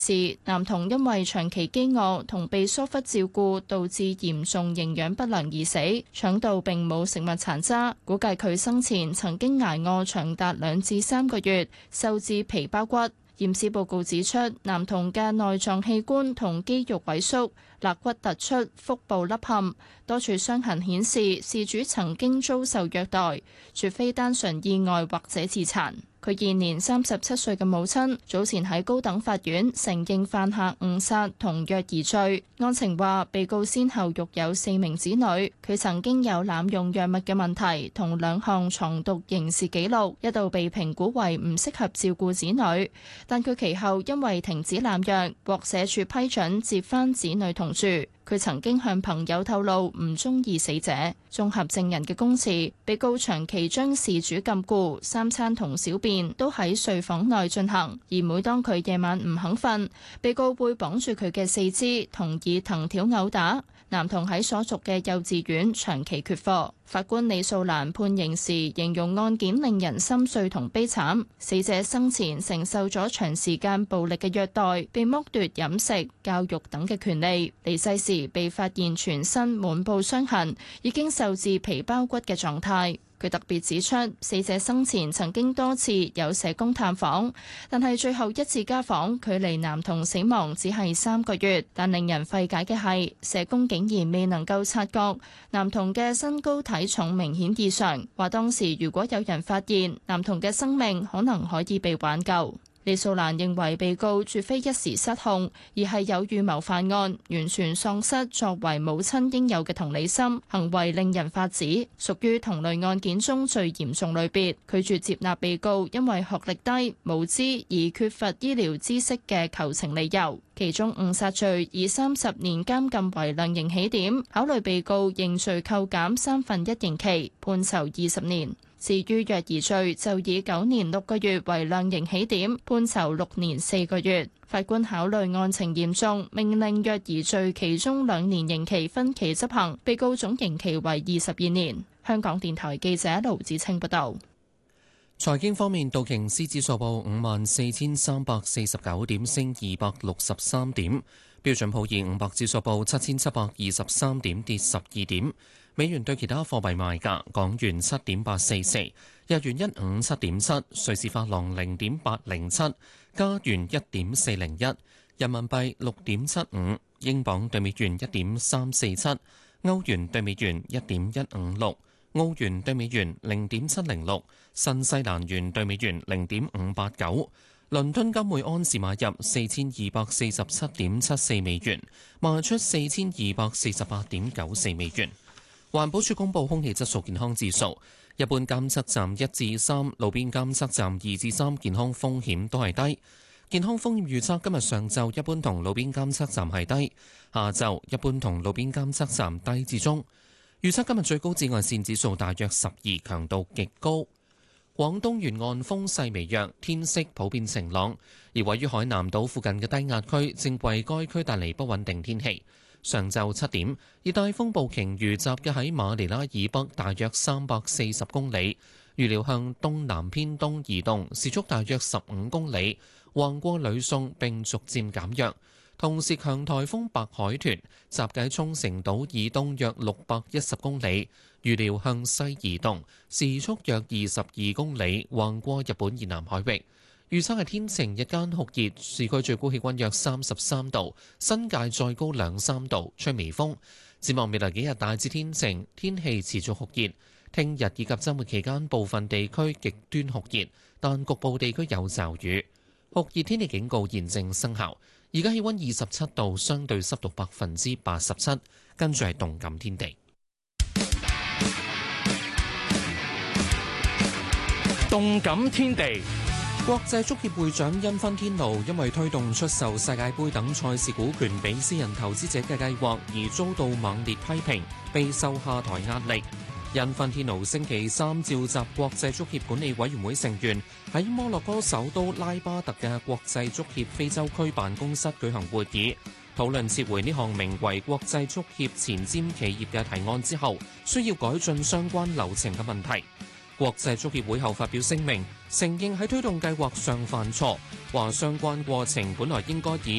時，男童因為長期飢餓同被疏忽照顧，導致嚴重營養不良而死，腸道並冇食物殘渣，估計佢生前曾經捱餓長達2至3個月，瘦至皮包骨。驗屍報告指出，男童嘅內臟器官同肌肉萎縮，肋骨突出，腹部凹陷，多處傷痕顯示事主曾經遭受虐待，絕非單純意外或者自殘。佢現年37歲嘅母親早前喺高等法院承認犯下誤殺同虐兒罪。案情話，被告先後育有4名子女，佢曾經有濫用藥物嘅問題同2項藏毒刑事記錄，一度被評估為唔適合照顧子女。但佢其後因為停止濫藥，獲社署批准接返子女同住。佢曾經向朋友透露唔中意死者。綜合證人嘅供詞，被告長期將事主禁錮，3餐同小便都喺睡房內進行，而每當佢夜晚唔肯瞓，被告會綁住佢嘅四肢，同以藤條毆打。男童喺所屬嘅幼稚園長期缺課。法官李素蘭判刑時形容案件令人心碎同悲慘，死者生前承受咗長時間暴力嘅虐待，被剝奪飲食、教育等嘅權利，離世時被發現全身滿布傷痕，已經瘦至皮包骨嘅狀態。佢特別指出，死者生前曾經多次有社工探訪，但係最後一次家訪距離男童死亡只係3個月。但令人費解嘅係，社工竟然未能夠察覺男童嘅身高體重明顯異常，話當時如果有人發現，男童嘅生命可能可以被挽救。李素蘭認為被告絕非一時失控，而係有預謀犯案，完全喪失作為母親應有嘅同理心，行為令人髮指，屬於同類案件中最嚴重類別，拒絕接納被告因為學歷低、無知而缺乏醫療知識嘅求情理由。其中誤殺罪以30年監禁為量刑起點，考慮被告認罪扣減1/3刑期，判囚20年。至於虐兒罪就以9年6個月為量刑起點，判囚6年4個月。法官考慮案情嚴重，命令虐兒罪其中2年刑期分期執行，被告總刑期為22年。香港電台記者盧子清報道。 財經方面，道瓊斯指數報54,349點，升263點；標準普爾500指數報7,723點，跌12點。美元對其他貨幣賣價：港元7.844，日元157.7，瑞士法郎0.807，加元1.401，人民幣6.75，英鎊對美元1.347，歐元對美元1.156，澳元對美元0.706，新西蘭元對美元0.589。倫敦金每安士買入4247.74美元，賣出4248.94美元。環保署公布空氣質素健康指數，一般監測站1至3，路邊監測站2至3，健康風險都係低。健康風險預測今日上晝一般同路邊監測站係低，下晝一般同路邊監測站低至中。預測今日最高紫外線指數大約12，強度極高。廣東沿岸風勢微弱，天色普遍晴朗，而位於海南島附近嘅低壓區正為該區帶嚟不穩定天氣。上晝7點，熱帶風暴鯨魚集結喺馬尼拉以北大約340公里，預料向東南偏東移動，時速大約15公里，橫過呂宋並逐漸減弱。同時，強颱風白海豚集結喺沖繩島以東約610公里，預料向西移動，時速約22公里，橫過日本以南海域。預測係天晴，日間酷熱，市區最高氣溫約33度，新界再高2-3度，吹微風。展望未來幾日大致天晴，天氣持續酷熱。聽日以及週末期間部分地區極端酷熱，但局部地區有驟雨。酷熱天氣警告現正生效。而家氣溫27度，相對濕度87%。跟住係動感天地。 動感天地。 國際足協會長因芬天奴因為推動出售世界盃等賽事股權俾私人投資者嘅計劃而遭到猛烈批評，備受下台壓力。因芬天奴星期三召集國際足協管理委員會成員喺摩洛哥首都拉巴特嘅國際足協非洲區辦公室舉行會議，討論撤回呢項名為國際足協前瞻企業嘅提案之後，需要改進相關流程嘅問題。國際足協會後發表聲明， 承認喺推動計劃上犯錯，話相關過程本來應該以